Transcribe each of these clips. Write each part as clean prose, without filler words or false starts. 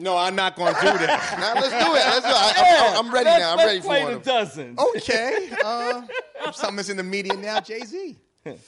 No, I'm not going to do that. Now let's do it. I'm ready now. I'm ready for play one. the dozen. Okay. Something that's in the media now, Jay-Z.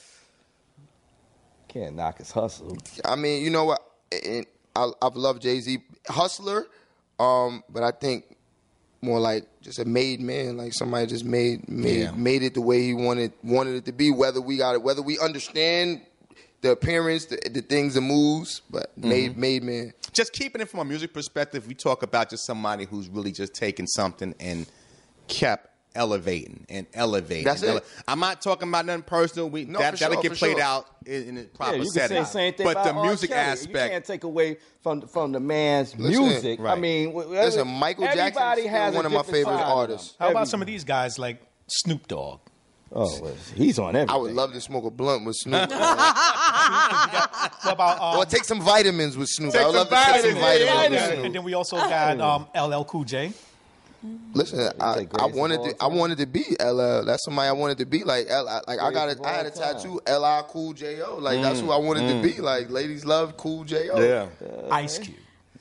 Can't knock his hustle. I mean, you know what? I've loved Jay-Z. Hustler, but I think more like just a made man, like somebody just made it the way he wanted it to be. Whether we understand the appearance, the things, the moves, but made man. Just keeping it from a music perspective, we talk about just somebody who's really just taken something and kept elevating. That's it. I'm not talking about nothing personal. That'll get played out in the proper you setting. can say the same thing but about the R. music Kelly. aspect, you can't take away from the man's music. right. I mean, Listen, Michael Jackson is one of my favorite artists. How about some of these guys like Snoop Dogg? Oh, well, he's on everything. I would love to smoke a blunt with Snoop. What about or take some vitamins with Snoop. Take I would love some to take some vitamins, vitamins with and Snoop. then we also got LL Cool J. Listen, I wanted to be LL. That's somebody I wanted to be like. I had a tattoo, LL Cool J.O. Like that's who I wanted to be. Like ladies love Cool J.O. yeah. Ice Cube.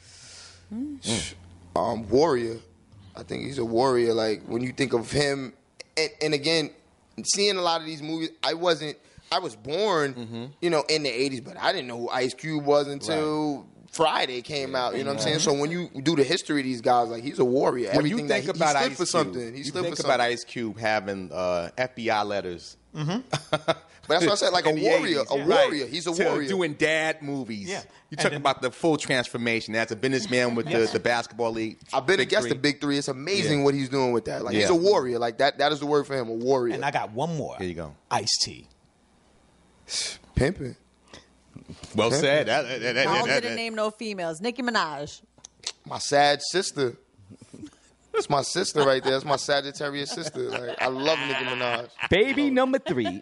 Warrior. I think he's a warrior. Like when you think of him, and again, seeing a lot of these movies, I was born, in the 80s, but I didn't know who Ice Cube was until Friday came out. You know what I'm saying? So when you do the history of these guys, like he's a warrior. When you Everything think that about he stood Ice for Cube, something. He you stood think for about something. Ice Cube having FBI letters. But that's what I said, like a in the warrior. 80s, A right. warrior. He's a To warrior. doing dad movies. Yeah. You're talking about the full transformation. As a businessman with the basketball league. I've been Big against Three. the Big Three. It's amazing what he's doing with that. Like he's Yeah. a warrior. Like that is the word for him, a warrior. And I got one more. Here you go. Ice-T. Pimping. Well said. Y'all didn't name no females. Nicki Minaj. My sad sister. That's my sister right there. That's my Sagittarius sister. Like I love Nicki Minaj. Baby number 3.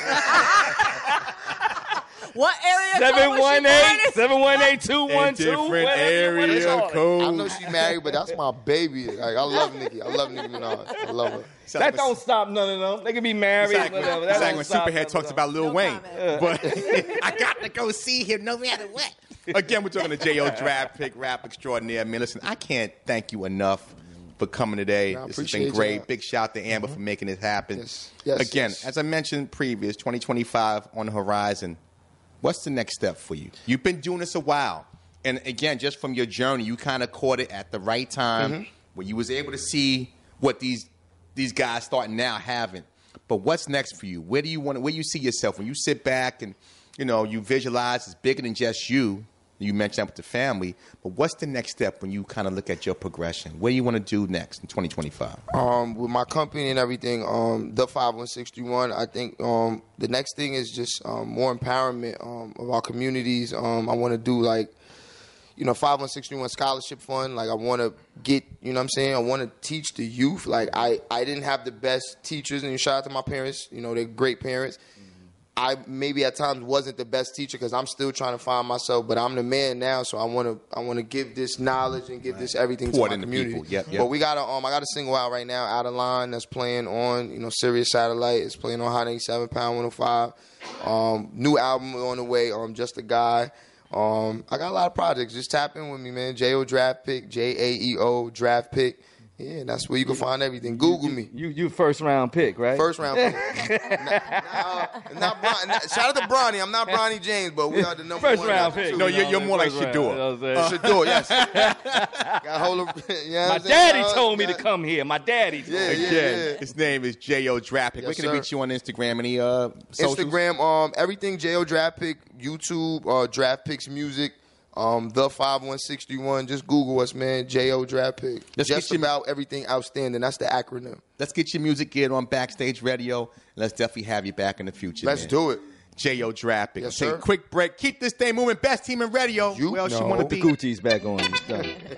What area code was she born in? 718-212. Different area code. I know she's married, but that's my baby. Like I love Nicki. I love Nicki Minaj. I love her. That don't stop none of them. They can be married, whatever. That It's like don't when stop Superhead none talks of them. about Lil No Wayne. comment. But I got to go see him no matter what. Again, we're talking to J.O. Draft Pick, rap extraordinaire. Man, listen, I can't thank you enough for coming today. I This has appreciate been great. y'all. Big shout out to Amber for making it happen. Yes, Again, yes. as I mentioned previous, 2025 on the horizon. What's the next step for you? You've been doing this a while. And again, just from your journey, you kind of caught it at the right time where you was able to see what these guys starting now having. But what's next for you? Where do you you see yourself when you sit back and you visualize it's bigger than just you? You mentioned that with the family, but what's the next step when you kind of look at your progression? What do you want to do next in 2025? With my company and everything, the 51631, I think the next thing is just more empowerment of our communities. I want to do 51631 scholarship fund. Like I want to get, I want to teach the youth. Like I didn't have the best teachers, and shout out to my parents. They're great parents. I maybe at times wasn't the best teacher because I'm still trying to find myself, but I'm the man now, so I want to give this knowledge and give this everything Pour it to my into community. people. Yep. But we got I got a single out right now, Out of Line, that's playing on Sirius Satellite. It's playing on Hot 87 Pound 105. New album on the way. Just a Guy. I got a lot of projects. Just tap in with me, man. J.O. Draft Pick, J-A-E-O Draft Pick. Yeah, that's where you can find everything. Google me. You first round pick, right? First round pick. not Bronny. Shout out to Bronny. I'm not Bronny James, but we are the number First one. round pick. No, you're more like Shador. Shador, yes. Got hold of, My daddy told me to come here. My daddy told me. Again, his name is J.O. Draft Pick. Yes, Where can sir. they reach you on Instagram? Any socials? Instagram, everything J.O. Draft Pick, YouTube, Draft Picks Music, the 51631. Just Google us, man. J.O. Draft Pick. Just about everything outstanding. That's the acronym. Let's get your music geared on Backstage Radio. And let's definitely have you back in the future. Let's do it. J.O. Draft Pick. Yes, Take sir. a quick break. Keep this thing moving. Best team in radio. Who else you want to The be? Gucci's back on.